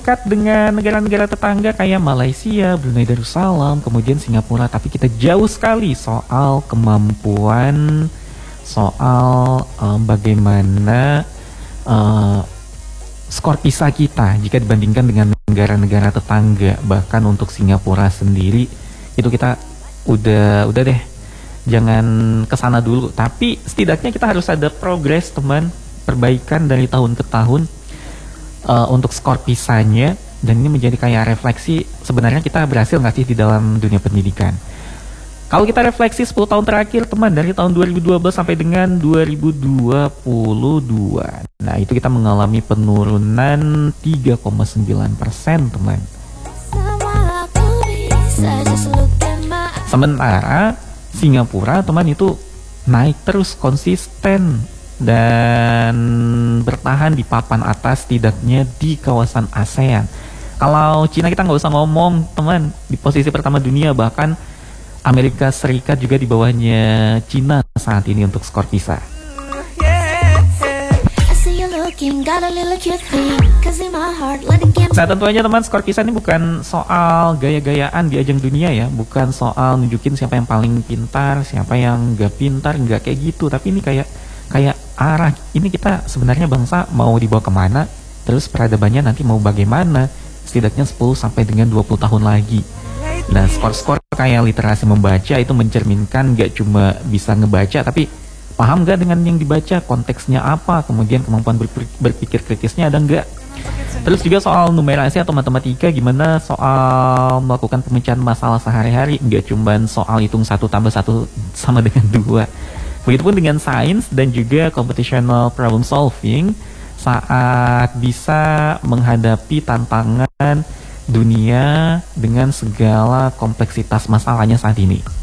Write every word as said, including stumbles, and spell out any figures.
dekat dengan negara-negara tetangga kayak Malaysia, Brunei Darussalam, kemudian Singapura, tapi kita jauh sekali soal kemampuan, soal um, bagaimana uh, skor pisah kita jika dibandingkan dengan negara-negara tetangga. Bahkan untuk Singapura sendiri itu kita udah udah deh, jangan kesana dulu, tapi setidaknya kita harus ada progres teman, perbaikan dari tahun ke tahun uh, untuk skor pisahnya. Dan ini menjadi kayak refleksi, sebenarnya kita berhasil nggak sih di dalam dunia pendidikan. Kalau kita refleksi sepuluh tahun terakhir teman, dari tahun dua ribu dua belas sampai dengan dua ribu dua puluh dua, nah itu kita mengalami penurunan tiga koma sembilan persen teman. Sementara Singapura teman itu naik terus konsisten dan bertahan di papan atas, setidaknya di kawasan ASEAN. Kalau Cina kita nggak usah ngomong teman, di posisi pertama dunia, bahkan Amerika Serikat juga di bawahnya Cina saat ini untuk skor pisah. Nah tentu aja teman, skor pisah ini bukan soal gaya-gayaan di ajang dunia ya, bukan soal nunjukin siapa yang paling pintar, siapa yang nggak pintar, nggak kayak gitu. Tapi ini kayak kayak arah, ini kita sebenarnya bangsa mau dibawa kemana, terus peradabannya nanti mau bagaimana, setidaknya sepuluh sampai dengan dua puluh tahun lagi. Nah skor-skor kayak literasi membaca itu mencerminkan gak cuma bisa ngebaca, tapi paham gak dengan yang dibaca, konteksnya apa, kemudian kemampuan berpikir kritisnya ada nggak. Terus juga soal numerasi atau matematika, gimana soal melakukan pemecahan masalah sehari-hari, gak cuma soal hitung satu tambah satu sama dengan dua. Begitupun dengan sains dan juga computational problem solving saat bisa menghadapi tantangan dunia dengan segala kompleksitas masalahnya saat ini.